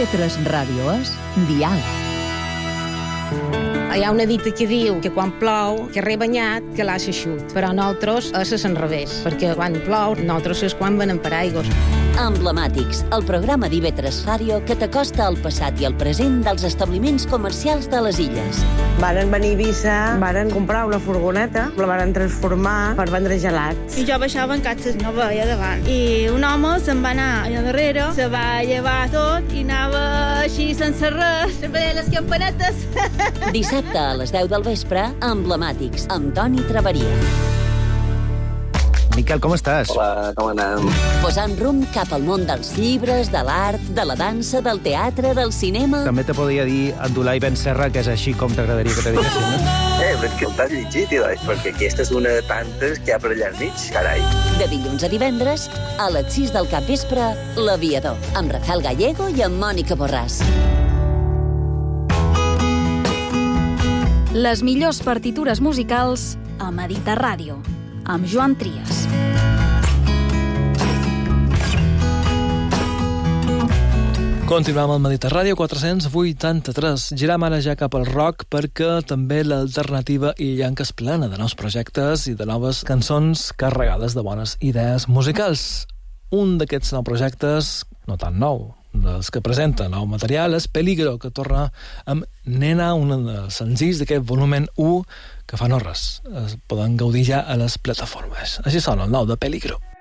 IB3 Ràdio és diàleg. Hi ha una dita que diu que quan plou, que rebanyat, que l'ha eixut. Però nosaltres és l'enrevés, perquè quan plou, nosaltres és quan venen paraigües. Emblemàtics, el programa d'IB3 Ràdio que t'acosta al passat i al present dels establiments comercials de les illes. Varen venir a Eivissa, varen comprar una furgoneta, la varen transformar per vendre gelats. I jo baixava en catxes, no veia davant. I un home se'n va anar allà darrere, se va llevar tot i anava així sense res, veia les campanetes. Dissabte a les 10 del vespre, Emblemàtics, amb Toni Traveria. Miquel, com estàs? Hola, com anem? Posant rumb cap al món dels llibres, de l'art, de la dansa, del teatre, del cinema... També te podria dir Abdullah Ibn Serra, que és així com t'agradaria que te diguessin, no? Però és que el t'has llegit, perquè aquesta és una de tantes que hi ha per allà enmig, carai. De dilluns a divendres, a les 6 del capvespre, L'Aviador, amb Rafael Gallego i amb Mònica Borràs. Les millors partitures musicals a Mediterràdio, amb Joan Trias. Continuem al Mediterràdio 483. Giram ara ja cap al rock perquè també l'alternativa illenca és plena de nous projectes i de noves cançons carregades de bones idees musicals. Un d'aquests nous projectes, no tan nou, dels que presenta nou material, és Peligro, que torna amb Nena, un dels senzills d'aquest volumen 1 que fa no res. Es poden gaudir ja a les plataformes. Així sona el nou de Peligro.